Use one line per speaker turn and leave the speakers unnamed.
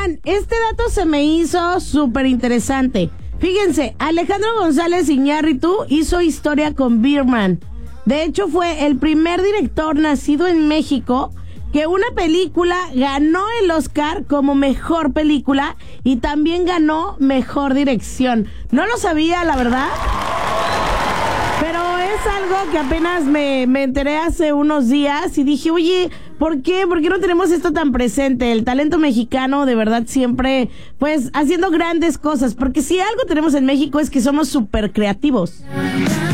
Oigan, este dato se me hizo súper interesante. Fíjense, Alejandro González Iñárritu hizo historia con Birdman. De hecho, fue el primer director nacido en México que una película ganó el Oscar como mejor película y también ganó mejor dirección. No lo sabía, la verdad, pero es algo que apenas me enteré hace unos días y dije, oye, ¿por qué? ¿Por qué no tenemos esto tan presente? El talento mexicano de verdad siempre, pues, haciendo grandes cosas, porque si algo tenemos en México es que somos súper creativos.